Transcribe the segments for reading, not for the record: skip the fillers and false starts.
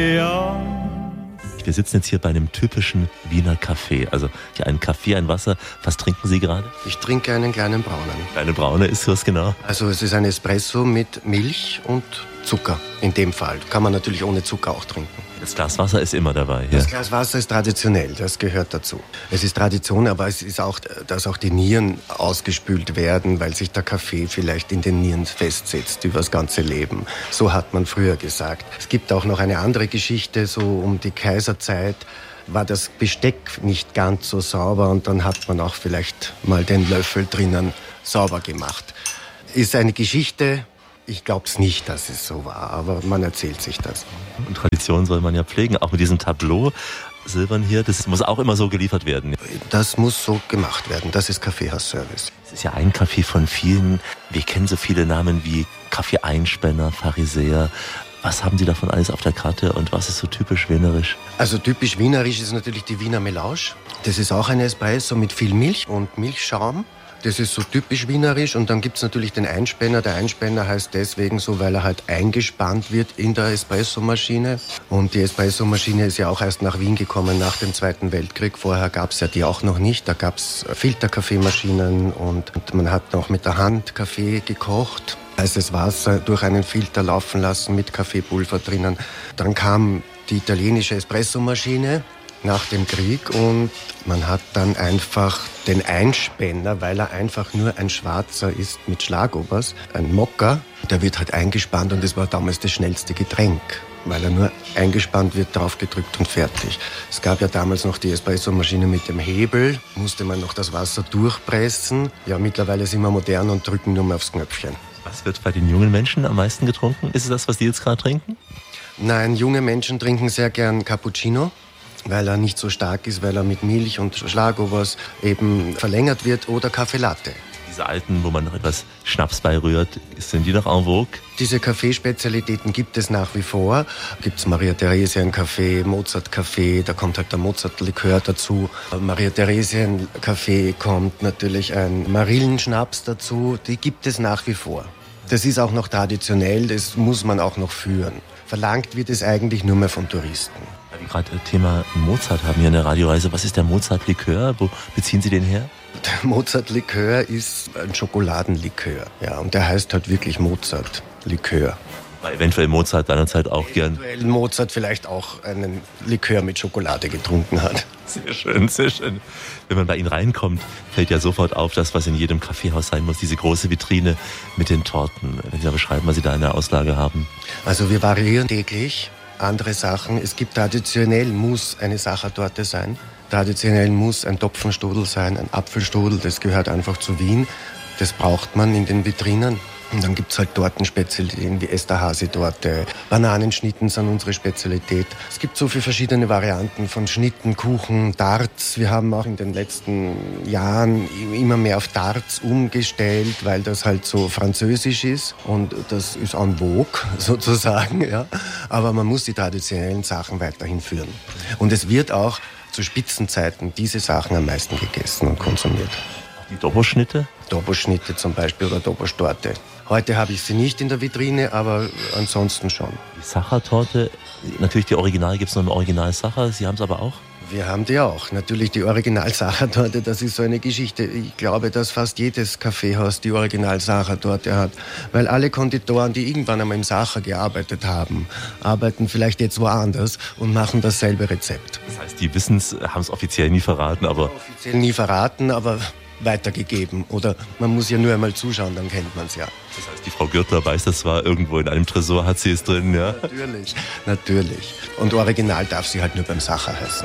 Wir sitzen jetzt hier bei einem typischen Wiener Café. Also hier ein Kaffee, ein Wasser. Was trinken Sie gerade? Ich trinke einen kleinen braunen. Eine braune ist was genau? Also es ist ein Espresso mit Milch und Zucker. In dem Fall kann man natürlich ohne Zucker auch trinken. Das Glas Wasser ist immer dabei. Ja. Das Glas Wasser ist traditionell, das gehört dazu. Es ist Tradition, aber es ist auch, dass auch die Nieren ausgespült werden, weil sich der Kaffee vielleicht in den Nieren festsetzt über das ganze Leben. So hat man früher gesagt. Es gibt auch noch eine andere Geschichte, so um die Kaiserzeit war das Besteck nicht ganz so sauber und dann hat man auch vielleicht mal den Löffel drinnen sauber gemacht. Ist eine Geschichte. Ich glaube es nicht, dass es so war, aber man erzählt sich das. Und Tradition soll man ja pflegen, auch mit diesem Tableau. Silbern hier, das muss auch immer so geliefert werden. Das muss so gemacht werden, das ist Kaffeehausservice. Es ist ja ein Kaffee von vielen. Wir kennen so viele Namen wie Kaffee-Einspänner, Pharisäer. Was haben Sie davon alles auf der Karte und was ist so typisch wienerisch? Also typisch wienerisch ist natürlich die Wiener Melange. Das ist auch ein Espresso mit viel Milch und Milchschaum. Das ist so typisch wienerisch und dann gibt's natürlich den Einspänner. Der Einspänner heißt deswegen so, weil er halt eingespannt wird in der Espressomaschine. Und die Espressomaschine ist ja auch erst nach Wien gekommen nach dem Zweiten Weltkrieg. Vorher gab's ja die auch noch nicht. Da gab's Filterkaffeemaschinen und man hat noch mit der Hand Kaffee gekocht. Heißes Wasser durch einen Filter laufen lassen mit Kaffeepulver drinnen. Dann kam die italienische Espressomaschine nach dem Krieg und man hat dann einfach den Einspänner, weil er einfach nur ein Schwarzer ist mit Schlagobers, ein Mokka, der wird halt eingespannt und das war damals das schnellste Getränk, weil er nur eingespannt wird, draufgedrückt und fertig. Es gab ja damals noch die Espressomaschine mit dem Hebel, musste man noch das Wasser durchpressen. Ja, mittlerweile sind wir modern und drücken nur mal aufs Knöpfchen. Was wird bei den jungen Menschen am meisten getrunken? Ist es das, was die jetzt gerade trinken? Nein, junge Menschen trinken sehr gern Cappuccino, weil er nicht so stark ist, weil er mit Milch und Schlagobers eben verlängert wird, oder Kaffee Latte. Diese alten, wo man noch etwas Schnaps beirührt, sind die noch en vogue? Diese Kaffeespezialitäten gibt es nach wie vor. Gibt's Maria-Theresien-Kaffee, Mozart-Kaffee, da kommt halt der Mozart-Likör dazu. Maria-Theresien-Kaffee kommt natürlich ein Marillenschnaps dazu, die gibt es nach wie vor. Das ist auch noch traditionell, das muss man auch noch führen. Verlangt wird es eigentlich nur mehr von Touristen. Weil wir gerade Thema Mozart haben hier in der Radioreise. Was ist der Mozart-Likör? Wo beziehen Sie den her? Der Mozart-Likör ist ein Schokoladenlikör. Ja, und der heißt halt wirklich Mozart-Likör. Weil eventuell Mozart seinerzeit auch gern... Eventuell Mozart vielleicht auch einen Likör mit Schokolade getrunken hat. Sehr schön, sehr schön. Wenn man bei Ihnen reinkommt, fällt ja sofort auf, das, was in jedem Kaffeehaus sein muss, diese große Vitrine mit den Torten. Wenn Sie mal beschreiben, was Sie da in der Auslage haben. Also wir variieren täglich andere Sachen. Es gibt traditionell, muss eine Sachertorte sein. Traditionell muss ein Topfenstrudel sein, ein Apfelstrudel. Das gehört einfach zu Wien. Das braucht man in den Vitrinen. Und dann gibt's halt Tortenspezialitäten wie Esterhazy-Torte. Bananenschnitten sind unsere Spezialität. Es gibt so viele verschiedene Varianten von Schnitten, Kuchen, Tarts. Wir haben auch in den letzten Jahren immer mehr auf Tarts umgestellt, weil das halt so französisch ist. Und das ist en vogue sozusagen. Ja. Aber man muss die traditionellen Sachen weiterhin führen. Und es wird auch zu Spitzenzeiten diese Sachen am meisten gegessen und konsumiert. Die Doboschnitte? Doboschnitte zum Beispiel oder Doboschtorte. Heute habe ich sie nicht in der Vitrine, aber ansonsten schon. Die Sachertorte, natürlich die Original, gibt es noch im Original Sacher, Sie haben es aber auch? Wir haben die auch. Natürlich die Original-Sachertorte, das ist so eine Geschichte. Ich glaube, dass fast jedes Kaffeehaus die Original-Sachertorte hat. Weil alle Konditoren, die irgendwann einmal im Sacher gearbeitet haben, arbeiten vielleicht jetzt woanders und machen dasselbe Rezept. Das heißt, die wissen es, haben es offiziell nie verraten, aber... Offiziell nie verraten, aber weitergegeben. Oder man muss ja nur einmal zuschauen, dann kennt man es ja. Das heißt, die Frau Gürtler weiß das zwar, irgendwo in einem Tresor hat sie es drin, ja? Natürlich. Und original darf sie halt nur beim Sacher heißen.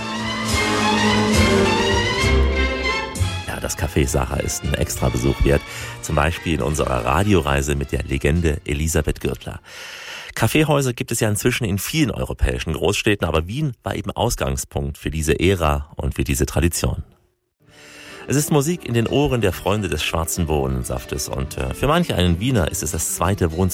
Ja, das Café Sacher ist ein extra Besuch wert. Zum Beispiel in unserer Radioreise mit der Legende Elisabeth Gürtler. Kaffeehäuser gibt es ja inzwischen in vielen europäischen Großstädten, aber Wien war eben Ausgangspunkt für diese Ära und für diese Tradition. Es ist Musik in den Ohren der Freunde des schwarzen Bohnensaftes und für manche einen Wiener ist es das zweite Wohnzimmer.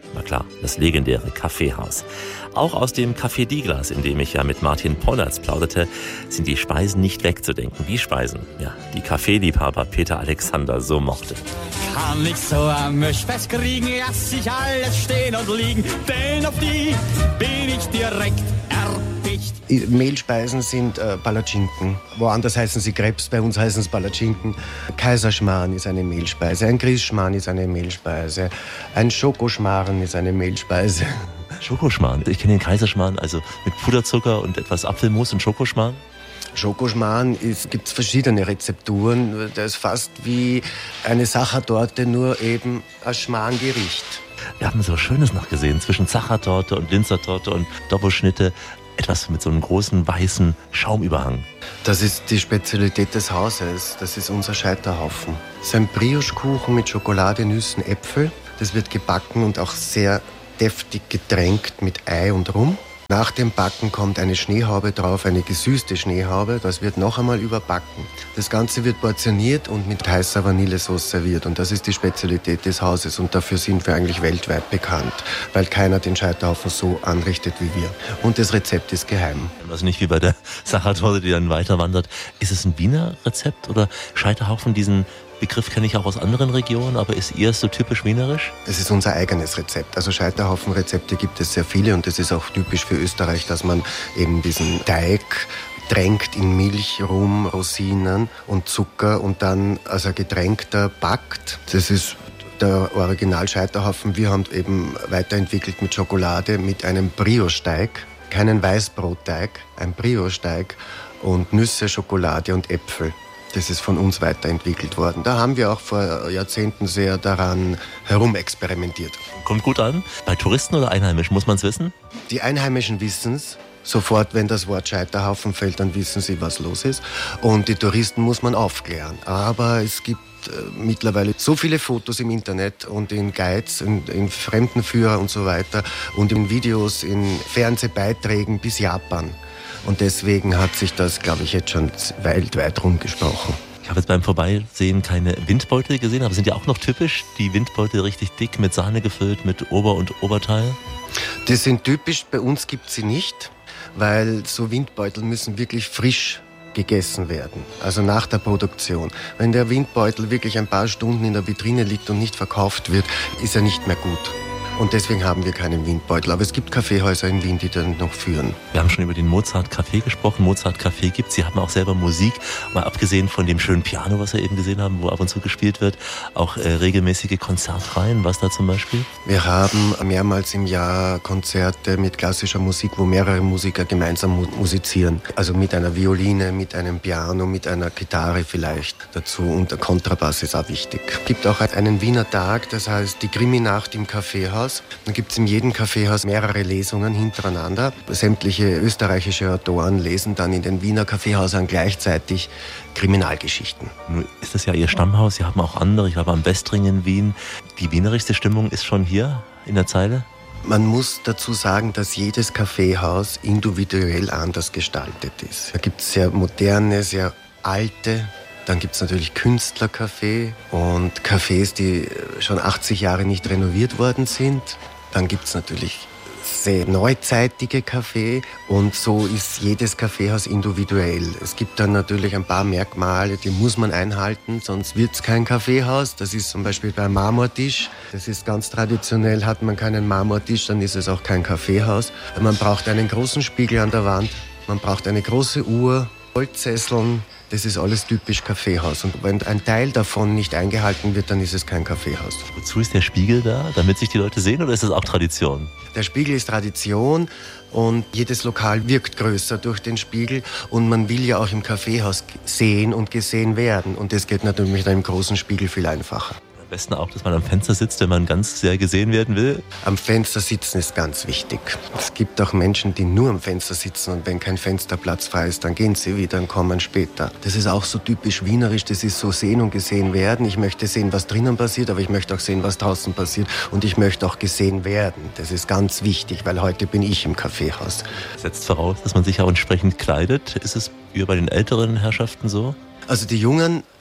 Na klar, das legendäre Kaffeehaus. Auch aus dem Café Diglas, in dem ich ja mit Martin Pollertz plauderte, sind die Speisen nicht wegzudenken. Die Speisen, ja, die Kaffeeliebhaber Peter Alexander so mochte. Kann ich so am Mischfest kriegen, lass ich alles stehen und liegen, denn auf die bin ich direkt erpicht. Mehlspeisen sind Palatschinken. Woanders heißen sie Krebs, bei uns heißen es Palatschinken. Kaiserschmarrn ist eine Mehlspeise, ein Grießschmarrn ist eine Mehlspeise, ein Schokoschmarrn ist eine Mehlspeise. Schokoschmarrn. Ich kenne den Kaiserschmarrn, also mit Puderzucker und etwas Apfelmus und Schokoschmarrn. Schokoschmarrn gibt es verschiedene Rezepturen. Das ist fast wie eine Sachertorte, nur eben ein Schmarrngericht. Wir haben so Schönes noch gesehen zwischen Sachertorte und Linzertorte und Doppelschnitte. Etwas mit so einem großen weißen Schaumüberhang. Das ist die Spezialität des Hauses. Das ist unser Scheiterhaufen. Das ist ein Brioche-Kuchen mit Schokolade, Nüssen, Äpfel. Das wird gebacken und auch sehr deftig getränkt mit Ei und Rum. Nach dem Backen kommt eine Schneehaube drauf, eine gesüßte Schneehaube. Das wird noch einmal überbacken. Das Ganze wird portioniert und mit heißer Vanillesauce serviert. Und das ist die Spezialität des Hauses. Und dafür sind wir eigentlich weltweit bekannt, weil keiner den Scheiterhaufen so anrichtet wie wir. Und das Rezept ist geheim. Also nicht wie bei der Sachertorte, die dann weiter wandert. Ist es ein Wiener Rezept oder Scheiterhaufen? Diesen Begriff kenne ich auch aus anderen Regionen, aber ist eher so typisch wienerisch? Es ist unser eigenes Rezept. Also Scheiterhaufen-Rezepte gibt es sehr viele und es ist auch typisch für Österreich, dass man eben diesen Teig tränkt in Milch, Rum, Rosinen und Zucker und dann als ein Getränkter backt. Das ist der Original-Scheiterhaufen. Wir haben eben weiterentwickelt mit Schokolade, mit einem Brioche-Teig. Keinen Weißbrotteig, ein Brioche-Teig und Nüsse, Schokolade und Äpfel. Das ist von uns weiterentwickelt worden. Da haben wir auch vor Jahrzehnten sehr daran herumexperimentiert. Kommt gut an. Bei Touristen oder Einheimischen, muss man es wissen? Die Einheimischen wissen es. Sofort, wenn das Wort Scheiterhaufen fällt, dann wissen sie, was los ist. Und die Touristen muss man aufklären. Aber es gibt mittlerweile so viele Fotos im Internet und in Guides, in Fremdenführer und so weiter und in Videos, in Fernsehbeiträgen bis Japan. Und deswegen hat sich das, glaube ich, jetzt schon weltweit rumgesprochen. Ich habe jetzt beim Vorbeisehen keine Windbeutel gesehen, aber sind ja auch noch typisch, die Windbeutel richtig dick mit Sahne gefüllt, mit Ober- und Oberteil? Das sind typisch, bei uns gibt es sie nicht, weil so Windbeutel müssen wirklich frisch gegessen werden, also nach der Produktion. Wenn der Windbeutel wirklich ein paar Stunden in der Vitrine liegt und nicht verkauft wird, ist er nicht mehr gut. Und deswegen haben wir keinen Windbeutel. Aber es gibt Kaffeehäuser in Wien, die dann noch führen. Wir haben schon über den Mozart Café gesprochen. Mozart Café gibt's. Sie haben auch selber Musik. Mal abgesehen von dem schönen Piano, was wir eben gesehen haben, wo ab und zu gespielt wird, auch regelmäßige Konzertreihen. Was da zum Beispiel? Wir haben mehrmals im Jahr Konzerte mit klassischer Musik, wo mehrere Musiker gemeinsam musizieren. Also mit einer Violine, mit einem Piano, mit einer Gitarre vielleicht dazu. Und der Kontrabass ist auch wichtig. Es gibt auch einen Wiener Tag, das heißt die Krimi-Nacht im Kaffeehaus. Dann gibt es in jedem Kaffeehaus mehrere Lesungen hintereinander. Sämtliche österreichische Autoren lesen dann in den Wiener Kaffeehäusern gleichzeitig Kriminalgeschichten. Nun ist das ja Ihr Stammhaus, Sie haben auch andere, ich glaube am Westring in Wien. Die wienerischste Stimmung ist schon hier in der Zeile? Man muss dazu sagen, dass jedes Kaffeehaus individuell anders gestaltet ist. Da gibt es sehr moderne, sehr alte. Dann gibt es natürlich Künstlercafé und Cafés, die schon 80 Jahre nicht renoviert worden sind. Dann gibt es natürlich sehr neuzeitige Café und so ist jedes Kaffeehaus individuell. Es gibt dann natürlich ein paar Merkmale, die muss man einhalten, sonst wird es kein Kaffeehaus. Das ist zum Beispiel beim Marmortisch. Das ist ganz traditionell, hat man keinen Marmortisch, dann ist es auch kein Kaffeehaus. Man braucht einen großen Spiegel an der Wand, man braucht eine große Uhr, Holzsesseln. Das ist alles typisch Kaffeehaus. Und wenn ein Teil davon nicht eingehalten wird, dann ist es kein Kaffeehaus. Wozu ist der Spiegel da? Damit sich die Leute sehen oder ist das auch Tradition? Der Spiegel ist Tradition und jedes Lokal wirkt größer durch den Spiegel. Und man will ja auch im Kaffeehaus sehen und gesehen werden. Und das geht natürlich mit einem großen Spiegel viel einfacher. Am besten auch, dass man am Fenster sitzt, wenn man ganz sehr gesehen werden will. Am Fenster sitzen ist ganz wichtig. Es gibt auch Menschen, die nur am Fenster sitzen und wenn kein Fensterplatz frei ist, dann gehen sie wieder und kommen später. Das ist auch so typisch wienerisch, das ist so sehen und gesehen werden. Ich möchte sehen, was drinnen passiert, aber ich möchte auch sehen, was draußen passiert und ich möchte auch gesehen werden. Das ist ganz wichtig, weil heute bin ich im Kaffeehaus. Setzt voraus, dass man sich auch entsprechend kleidet. Ist es wie bei den älteren Herrschaften so? Also die Jungen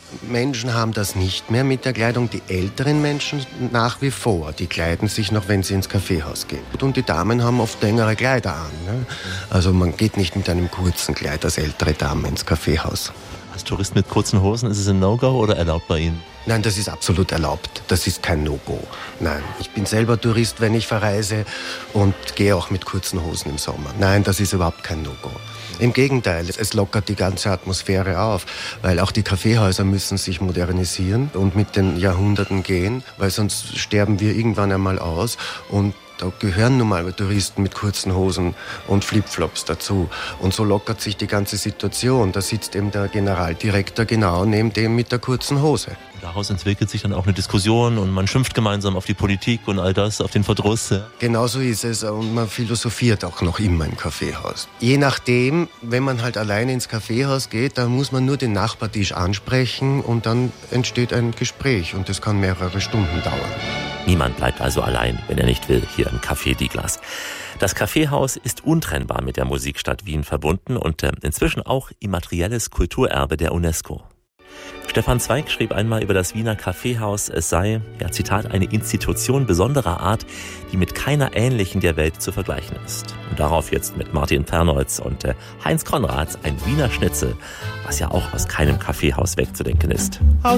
Menschen haben das nicht mehr mit der Kleidung. Die älteren Menschen nach wie vor. Die kleiden sich noch, wenn sie ins Kaffeehaus gehen. Und die Damen haben oft längere Kleider an. Ne? Also man geht nicht mit einem kurzen Kleid als ältere Dame ins Kaffeehaus. Als Tourist mit kurzen Hosen, ist es ein No-Go oder erlaubt bei Ihnen? Nein, das ist absolut erlaubt. Das ist kein No-Go. Nein, ich bin selber Tourist, wenn ich verreise und gehe auch mit kurzen Hosen im Sommer. Nein, das ist überhaupt kein No-Go. Im Gegenteil, es lockert die ganze Atmosphäre auf, weil auch die Kaffeehäuser müssen sich modernisieren und mit den Jahrhunderten gehen, weil sonst sterben wir irgendwann einmal aus und da gehören nun mal Touristen mit kurzen Hosen und Flipflops dazu. Und so lockert sich die ganze Situation. Da sitzt eben der Generaldirektor genau neben dem mit der kurzen Hose. Daraus entwickelt sich dann auch eine Diskussion und man schimpft gemeinsam auf die Politik und all das, auf den Verdruss. Ja. Genau so ist es und man philosophiert auch noch immer im Kaffeehaus. Je nachdem, wenn man halt alleine ins Kaffeehaus geht, dann muss man nur den Nachbartisch ansprechen und dann entsteht ein Gespräch und das kann mehrere Stunden dauern. Niemand bleibt also allein, wenn er nicht will, hier im Café Diglas. Das Kaffeehaus ist untrennbar mit der Musikstadt Wien verbunden und inzwischen auch immaterielles Kulturerbe der UNESCO. Stefan Zweig schrieb einmal über das Wiener Kaffeehaus, es sei, ja Zitat, eine Institution besonderer Art, die mit keiner ähnlichen der Welt zu vergleichen ist. Und darauf jetzt mit Martin Pernolz und Heinz Konrads ein Wiener Schnitzel, was ja auch aus keinem Kaffeehaus wegzudenken ist.